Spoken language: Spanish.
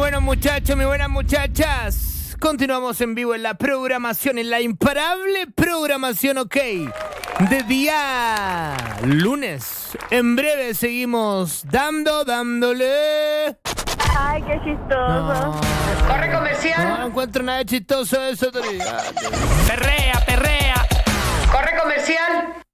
buenos muchachos, mis buenas muchachas. Continuamos en vivo en la programación, en la imparable programación OK. De día lunes. En breve seguimos dándole. Ay, qué chistoso. No. Corre comercial. No encuentro nada de chistoso de eso, Tori. Perrea. Corre comercial.